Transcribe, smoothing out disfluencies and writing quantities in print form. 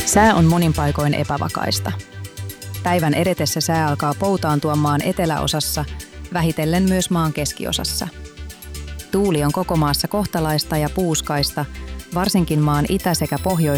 Sää on monin paikoin epävakaista. Päivän edetessä sää alkaa poutaantua maan eteläosassa, vähitellen myös maan keskiosassa. Tuuli on koko maassa kohtalaista ja puuskaista, varsinkin maan itä- sekä pohjois-